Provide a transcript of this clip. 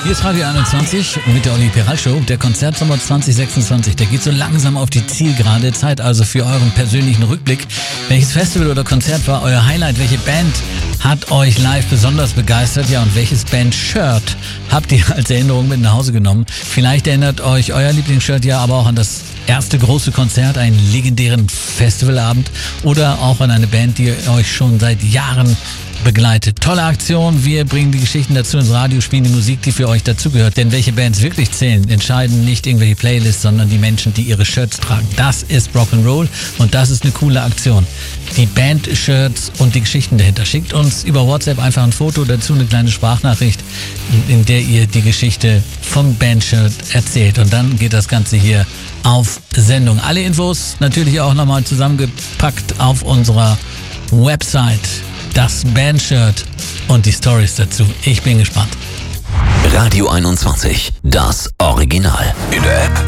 Hier ist Radio 21 mit der Olli Peral Show. Der Konzertsommer 2026, der geht so langsam auf die Zielgerade. Zeit also für euren persönlichen Rückblick. Welches Festival oder Konzert war euer Highlight? Welche Band hat euch live besonders begeistert? Ja, und welches Band-Shirt habt ihr als Erinnerung mit nach Hause genommen? Vielleicht erinnert euch euer Lieblingsshirt ja aber auch an das erste große Konzert, einen legendären Festivalabend oder auch an eine Band, die euch schon seit Jahren begleitet. Tolle Aktion, wir bringen die Geschichten dazu ins Radio, spielen die Musik, die für euch dazugehört. Denn welche Bands wirklich zählen, entscheiden nicht irgendwelche Playlists, sondern die Menschen, die ihre Shirts tragen. Das ist Rock'n'Roll und das ist eine coole Aktion. Die Band-Shirts und die Geschichten dahinter. Schickt uns über WhatsApp einfach ein Foto, dazu eine kleine Sprachnachricht, in der ihr die Geschichte vom Band-Shirt erzählt. Und dann geht das Ganze hier auf Sendung. Alle Infos natürlich auch nochmal zusammengepackt auf unserer Website. Das Bandshirt und die Stories dazu. Ich bin gespannt. Radio 21, das Original. In der App